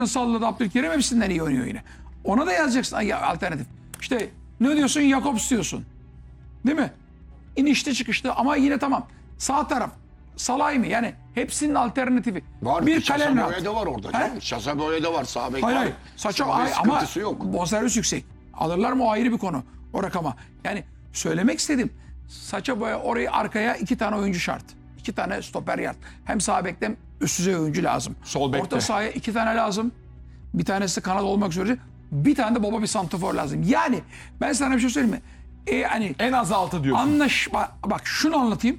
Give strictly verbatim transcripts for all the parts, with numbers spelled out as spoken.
salladı Abdülkerim hepsinden iyi oynuyor yine. Ona da yazacaksın alternatif. İşte ne diyorsun? Jakobs diyorsun. Değil mi? İnişli çıkışlı ama yine tamam. Sağ taraf Salay mı? Yani hepsinin alternatifi. Var. Bir kalem rahat. Şasa de var orada canım. Şasa böyle de var. Sağ bek Hayır var. hayır. Saçma Sağ bek ay, ama sıkıntısı yok. bonservis yüksek. Alırlar mı o ayrı bir konu. O rakama. Yani söylemek istedim. Saça boya orayı arkaya iki tane oyuncu şart. İki tane stoper yard. Hem sağ bekte hem üst düzey oyuncu lazım. Sol bekte. Orta sahaya iki tane lazım. Bir tanesi kanat olmak üzere. Bir tane de baba bir santrafor lazım. Yani ben sana bir şey söyleyeyim mi? E, hani En az altı diyorsun. Anlaş, bak, bak şunu anlatayım.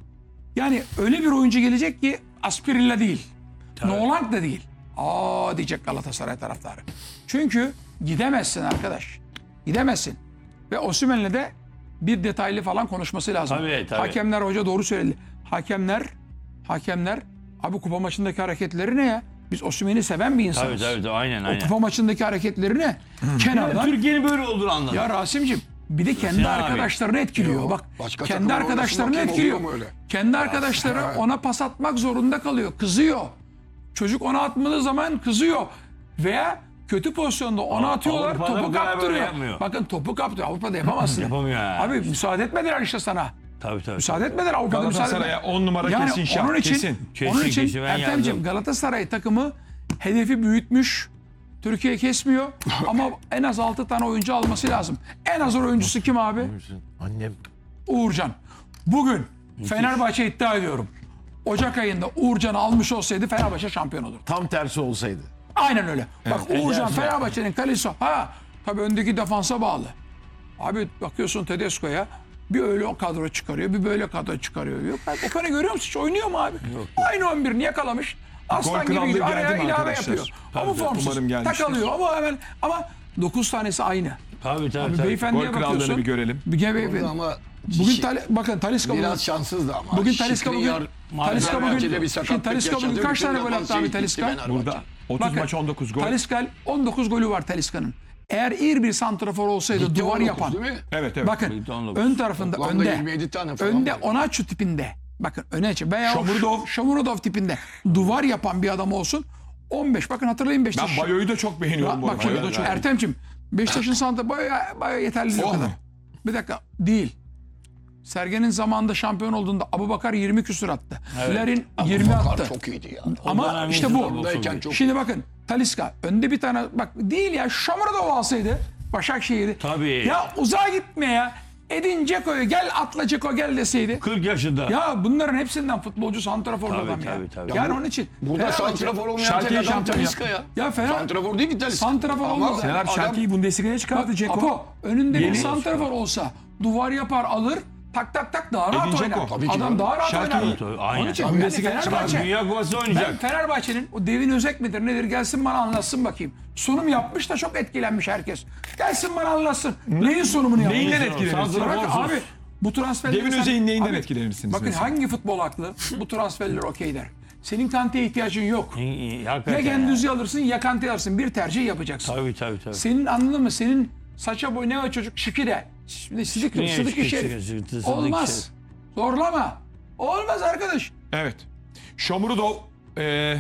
Yani öyle bir oyuncu gelecek ki Aspirilla değil. Nolank da değil. Aa diyecek Galatasaray taraftarı. Çünkü gidemezsin arkadaş. Gidemezsin. Ve Osimhen'le de bir detaylı falan konuşması lazım. Tabii, tabii. Hakemler hoca doğru söyledi. Hakemler hakemler abi kupa maçındaki hareketleri ne ya? Biz Osimhen'i seven bir insanız. Tabii tabii, tabii aynen O aynen. kupa maçındaki hareketleri ne? Kenardan. Türkiye'nin böyle olduğunu anladım. Ya Rasim'cim bir de kendi Sinan abi. arkadaşlarını etkiliyor. Yo, Bak başka kendi takımın arkadaşlarını oynasın, etkiliyor. bakayım, oluyor mu öyle? Kendi arkadaşları ona pas atmak zorunda kalıyor. Kızıyor. Çocuk ona atmadığı zaman kızıyor. Veya kötü pozisyonda ona atıyorlar, Avrupa'da topu bu kadar böyle kaptırıyor. yapmıyor. Bakın topu kaptırıyor. Avrupa'da yapamazsın. Yapamıyor ha. Abi müsaade etmediler işte sana. Tabii tabii. Müsaade etmediler Avrupa'da müsaade Galatasaray'a etmediler. on numara yani kesin şart. onun için, Kesin. onun Kesin, için kesin, ben Ertem'ciğim yazdım. Galatasaray takımı hedefi büyütmüş. Türkiye kesmiyor ama en az altı tane oyuncu alması lazım. En az oyuncusu kim abi? Annem. Uğurcan. Bugün Fenerbahçe iddia ediyorum. Ocak ayında Uğurcan'ı almış olsaydı Fenerbahçe şampiyon olurdu. Tam tersi olsaydı. Aynen öyle. Bak Uğurcan ederse. Fenerbahçe'nin kalesi. Ha tabii öndeki defansa bağlı. Abi bakıyorsun Tedesco'ya bir öyle kadro çıkarıyor, bir böyle kadro çıkarıyor. Yok, Okan'ı görüyor musun? Hiç oynuyor mu abi? Aynı on birini yakalamış. Aslan gibi krallığı gidiyor. geldi Araya mi ilave arkadaşlar? yapıyor. Ama Tabii, formsuz. umarım gelmiştir. Takılıyor ama hemen ama dokuz tanesi aynı. Tabii tabii. Abi tabii. beyefendiye Gol krallığını bakıyorsun. bir görelim. Bir gebe- Burada ama Bugün şi- Tali- bakın Talisca bugün biraz şanssızdı ama. bugün Talisca bugün Skriniar, Talisca Fenerbahçe'de bugün bir şimdi sakatlık Talisca bugün yaşadı. kaç Bütün tane gol attı defansı abi gitti Talisca? Fenerbahçe. Burada otuz Bakın, maç on dokuz gol. Talisca on dokuz golü var Talisca'nın. Eğer iyi bir santrafor olsaydı Gitti duvar on dokuz yapan. değil mi? Evet evet. Bakın Gitti on dokuz. ön tarafında Toplamda önde. yirmi yedi tane falan Önde var. Onaçu tipinde. Bakın öne açı veya Shomurodov. Shomurodov tipinde duvar yapan bir adam olsun. on beş bakın hatırlayın Ben Beşiktaş. Bayo'yu da çok beğeniyorum. bu Bak arada. şimdi Bayo da çok iyi. Ertem'cim Beşiktaş'ın santrafor baya, baya yeterli değil o Oh kadar. mu? Bir dakika değil. Sergen'in zamanında şampiyon olduğunda Abubakar yirmi küsur attı. Larin yirmi Bakar attı. çok iyiydi ya. Ama dönem işte yüzü bu. Ondayken çok Şimdi bakın Talisca önde bir tane bak değil ya Shomurodov alsaydı Başakşehir'i. Tabii. Ya uzağa gitme ya. Edin Dzeko'yu gel atla Dzeko gel deseydi. kırk yaşında. Ya bunların hepsinden futbolcu santrafor Tabii, adam ya. tabii, tabii. Yani onun için. Burada Fenerbahçe- santrafor olmayan Schalke'yi tek adam şampiyon Talisca ya. Ya Fener- Santrafor değil ki Talisca. Santrafor Ama olmaz. Fener adam- Schalke'yi Bundesliga'ya çıkardı Ceko. Apo önünde bir Yeni- santrafor olsa duvar yapar alır tak tak tak daha rahat Edin Dzeko. oynar. Tabii ki Adam canım. daha rahat Schalke- oynar. Tabii, aynen. Onun için Tabii, yani Bundesliga'ya Fenerbahçe. Dünya Kupası Ben oynayacak. Fenerbahçe'nin o Devin Özek midir nedir gelsin bana anlatsın bakayım. Sunum yapmış da çok etkilenmiş herkes. Gelsin bana anlatsın. Neyin sunumunu yapmış? Neyinden Santrafor, etkilenirsiniz? santrafor. Bak abi bu transferleri... Devin sen- Özek'in neyinden Abi, etkilenirsiniz Bakın mesela? hangi futbol aklı bu transferler okey der. Senin Kante'ye ihtiyacın yok. İyi, iyi, Ya hakikaten Gendüz'ü alırsın ya Kante'yi alırsın. Bir tercih yapacaksın. Tabii tabii tabii. Senin anladın mı? Senin saça boy ne o çocuk? Şikire. Şimdi Sıdık, Niye Sıdık Şikire, işi. Şikire, Sıdık, Sıdık Olmaz. işi. Zorlama. Olmaz arkadaş. Evet. Shomurodov e,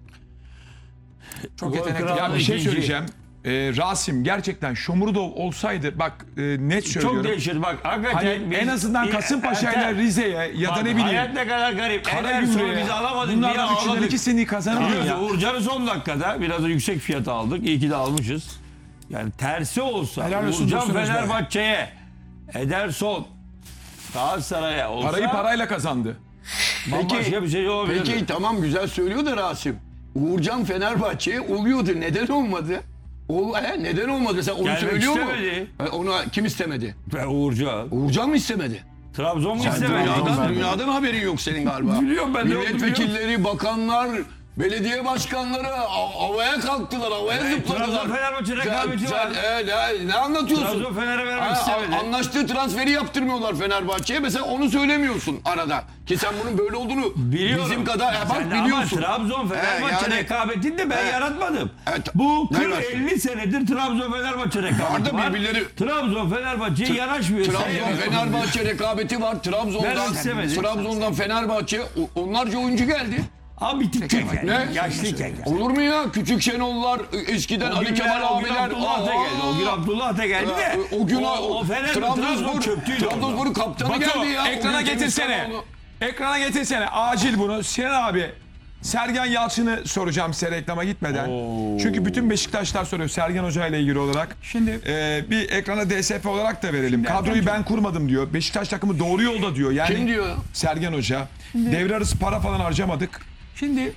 Çok Gol yetenekli. kralı. ya bir şey İkinci. söyleyeceğim. E, Rasim gerçekten Shomurodov olsaydı bak e, net söylüyorum. Çok değişir bak. Hakikaten Hani biz- en azından Kasımpaşa ile Ertem, Rize'ye ya da bak, ne bileyim Hayat ne kadar garip. Ederson Karagümrük'e bizi alamadık diye bunlardan üçünden ağladık. ikisini kazanıyor ya. Biliyorsun Uğurcan'ı son dakikada biraz da yüksek fiyata aldık. İyi ki de almışız. Yani tersi olsa Helal olsun Uğurcan diyorsunuz Fenerbahçe'ye, Ederson Galatasaray'a olsa Parayı parayla kazandı. bambaşka bir şey olabilir. Peki tamam güzel söylüyor da Rasim. Uğurcan Fenerbahçe'ye oluyordu. Neden olmadı? Ol, he, neden olmadı? Sen onu Gelmek söylüyor mu? istemedi. He, onu kim istemedi? Ve Uğurcan. Uğurcan mı istemedi? Trabzon mu istemedi? Dünyadan, Adam- dünyadan haberin yok senin galiba. Biliyorum ben de onu Milletvekilleri, bakanlar, belediye başkanları av- havaya kalktılar, havaya Evet, zıpladılar. Trabzon Fenerbahçe rekabeti sen, var. Sen, e, ne, ne anlatıyorsun? Trabzon Fener'e vermek Ha, istemedi. a- Anlaştığı transferi yaptırmıyorlar Fenerbahçe'ye. Mesela onu söylemiyorsun arada. Ki sen bunun böyle olduğunu Biliyorum. bizim kadar e, bak Sen biliyorsun. Ama Trabzon Fenerbahçe He, yani- rekabetini de ben He. yaratmadım. Evet. Bu Ne kırk var? elli senedir Trabzon Fenerbahçe rekabeti Var da var. birbirleri- Trabzon Fenerbahçe'ye yanaşmıyor. Trabzon sevmiyor. Fenerbahçe rekabeti var. Trabzon'dan Vermek istemedi. Trabzon'dan Fenerbahçe o- onlarca oyuncu geldi. Abi bittik Ne? Yaşlıyken. Olur mu ya? Küçük Şenollar, eskiden Ali Kemal o gün abiler. Abdullah da geldi. O gün Abdullah da geldi de. O gün o, o, o Fener Trabzonspor, çöktüydü orada. Trabzonspor'un kaptanı Batu, geldi ya. O ekrana gün Cengiz getirsene. Tanoğlu. Ekrana getirsene. Acil bunu. Sinan abi, Sergen Yalçın'ı soracağım size reklama gitmeden. Çünkü bütün Beşiktaşlar soruyor Sergen Hoca ile ilgili olarak. Şimdi Ee, bir ekrana D S F olarak da verelim. Kadroyu Ertem'ciğim- ben kurmadım diyor. Beşiktaş takımı doğru yolda diyor. Yani Kim diyor? Sergen Hoca. Devre arası para falan harcamadık. şimdi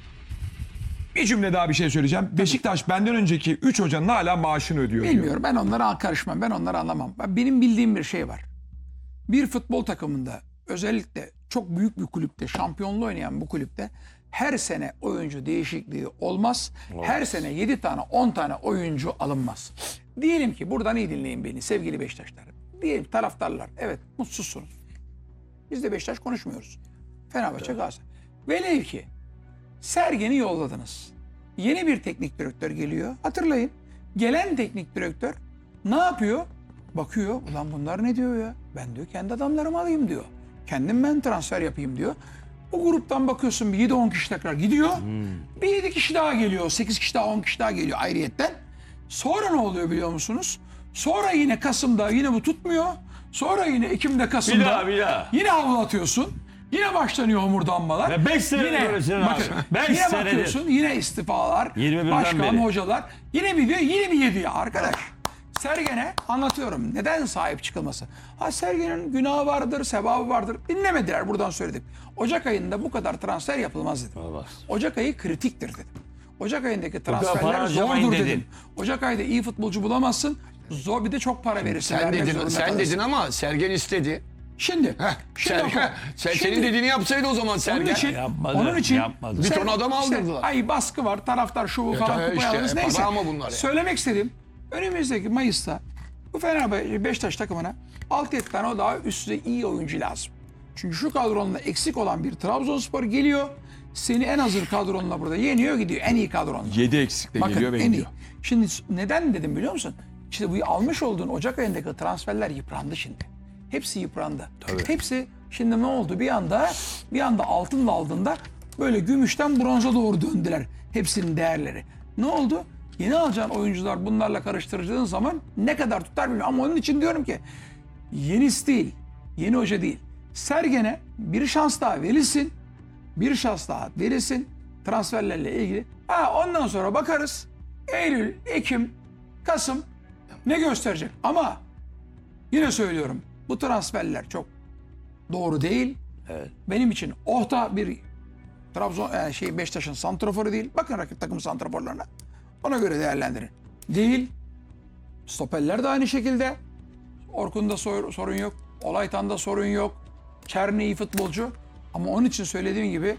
Bir cümle daha bir şey söyleyeceğim. Beşiktaş benden önceki üç hocanın hala maaşını ödüyor diyor. bilmiyorum, ben onlara karışmam, ben onları anlamam. Benim bildiğim bir şey var. Bir futbol takımında, özellikle çok büyük bir kulüpte, şampiyonluğu oynayan bu kulüpte her sene oyuncu değişikliği olmaz. Her sene yedi tane on tane oyuncu alınmaz. Diyelim ki, buradan iyi dinleyin beni sevgili Beşiktaşlar. Diyelim taraftarlar, evet mutsuzsunuz. Biz de Beşiktaş konuşmuyoruz. Fenerbahçe, Galatasaray. Velev ki Sergen'i yolladınız. Yeni bir teknik direktör geliyor. Hatırlayın. Gelen teknik direktör ne yapıyor? Bakıyor. Ulan bunlar ne diyor ya? Ben diyor kendi adamlarımı alayım diyor. Kendim ben transfer yapayım diyor. Bu gruptan bakıyorsun bir yedi on kişi tekrar gidiyor. Bir yedi kişi daha geliyor. sekiz kişi daha, on kişi daha geliyor ayrıyetten. Sonra ne oluyor biliyor musunuz? Sonra yine Kasım'da yine bu tutmuyor. Sonra yine Ekim'de, Kasım'da Bir daha, bir daha. yine havlu atıyorsun. Yine başlanıyor homurdanmalar. Ve beş senedir Yine, öyle Sinan bakın, abi. Beş yine senedir. bakıyorsun yine istifalar, yirmi birden başkan, beri. hocalar. Yine mi diyor, yine mi yediyor arkadaş? Sergen'e anlatıyorum neden sahip çıkılması. Ha, Sergen'in günahı vardır, sevabı vardır. Dinlemediler, buradan söyledik. Ocak ayında bu kadar transfer yapılmaz dedim. Olmaz. Ocak ayı kritiktir dedim. Ocak ayındaki kadar para transferler harcamayın zordur dedin. dedim. Ocak ayında iyi futbolcu bulamazsın. Zor, bir de çok para verirsin. Sen vermek dedin, zorunda sen kalırsın. dedin ama Sergen istedi. Şimdi, şimdi Sergen, oku. sen Şimdi- senin dediğini yapsaydı o zaman Onun Sergen. için, Yapmadı, onun için yapmadı. Bir ton adam aldırdılar. ay baskı var, taraftar şu bu falan tabii kupaya işte, alırız. e, Neyse. para ama bunlar ya. Söylemek istediğim, önümüzdeki Mayıs'ta bu Fenerbahçe Beşiktaş takımına altı yedi tane o daha üst düzey iyi oyuncu lazım. Çünkü şu kadronla eksik olan bir Trabzonspor geliyor. Seni en hazır kadronla burada yeniyor gidiyor. En iyi kadronla. yedi eksikle Bakın geliyor ve en iyi. gidiyor. Şimdi neden dedim biliyor musun? İşte bu almış olduğun Ocak ayındaki transferler yıprandı şimdi. Hepsi yıprandı. Hepsi şimdi ne oldu? Bir anda bir anda altınla aldığında böyle gümüşten bronza doğru döndüler. Hepsinin değerleri. Ne oldu? Yeni alacağın oyuncular bunlarla karıştırdığın zaman ne kadar tutar bilmiyorum. Ama onun için diyorum ki yenisi değil, yeni hoca değil. Sergen'e bir şans daha verilsin. Bir şans daha verilsin transferlerle ilgili. Ha, ondan sonra bakarız. Eylül, Ekim, Kasım ne gösterecek? Ama yine söylüyorum, bu transferler çok doğru değil. Benim için orta bir Trabzon e, şey Beşiktaş'ın santraforu değil. Bakın rakip takım santraforlarına. Ona göre değerlendirin. Değil. Stoperler de aynı şekilde. Orkun'da sor- sorun yok. Olaytan'da sorun yok. Çerni iyi futbolcu. Ama onun için söylediğim gibi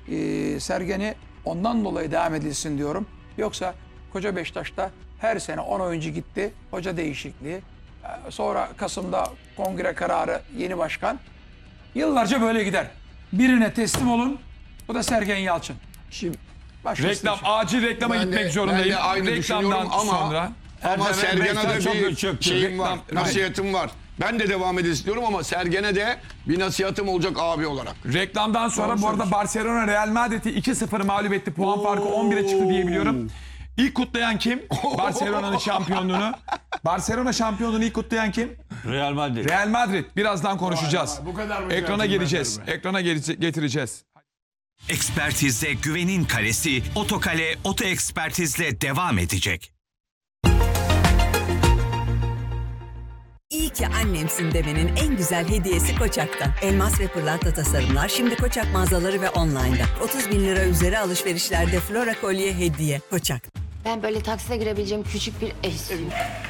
e, Sergen'i ondan dolayı devam edilsin diyorum. Yoksa koca Beşiktaş'ta her sene on oyuncu gitti. Hoca değişikliği. E, Sonra Kasım'da kongre kararı, yeni başkan. Yıllarca böyle gider. Birine teslim olun. Bu da Sergen Yalçın. Şimdi Başkası Reklam, için. acil reklama Ben de- gitmek ben zorundayım. de aynı düşünüyorum Reklamdan ama- sonra. ama Ertem Sergen'e de Beşiktaş çok bir çöktü. şeyim var. Reklam- Nasihatim var. Ben de devam edin istiyorum ama Sergen'e de bir nasihatim olacak abi olarak. Reklamdan sonra bu arada Barcelona Real Madrid'i iki sıfır mağlup etti. Puan farkı on bire çıktı diye biliyorum. İlk kutlayan kim? Barcelona'nın şampiyonluğunu. Barcelona şampiyonluğunu ilk kutlayan kim? Real Madrid. Real Madrid. Birazdan konuşacağız. bu kadar mı Ekrana güzel geleceğiz. filmler Ekrana gere- getireceğiz. Ekspertizde güvenin kalesi Otokale Oto Ekspertizle devam edecek. İyi ki annemsin demenin en güzel hediyesi Koçak'tan. Elmas ve pırlanta tasarımlar şimdi Koçak mağazaları ve online'da. otuz bin lira üzeri alışverişlerde Flora kolye hediye. Koçak. Ben böyle takside girebileceğim küçük bir ev istiyorum.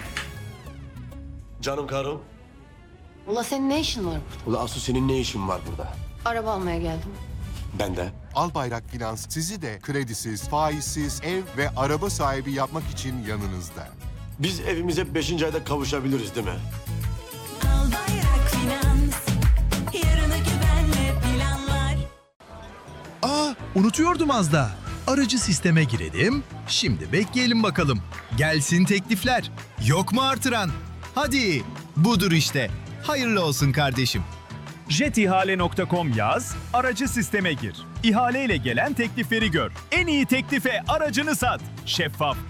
Canım karım. Ula senin ne işin var burada? Ula Asu senin ne işin var burada? Araba almaya geldim. Ben de. Albayrak Finans sizi de kredisiz, faizsiz ev ve araba sahibi yapmak için yanınızda. Biz evimize beşinci ayda kavuşabiliriz değil mi? Albayrak Finans. Yarına güvenle planlar. Aa, unutuyordum az daha. Aracı sisteme girelim. Şimdi bekleyelim bakalım. Gelsin teklifler. Yok mu artıran? Hadi. Budur işte. Hayırlı olsun kardeşim. jetihale nokta com yaz, aracı sisteme gir. İhaleyle gelen teklifleri gör. En iyi teklife aracını sat. Şeffaf,